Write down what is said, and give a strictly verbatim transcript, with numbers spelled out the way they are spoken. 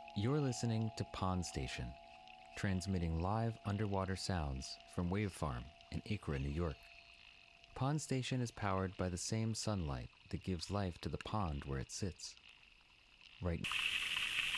You're listening to Pond Station, transmitting live underwater sounds from Wave Farm in Acra, New York. Pond Station is powered by the same sunlight that gives life to the pond where it sits. Right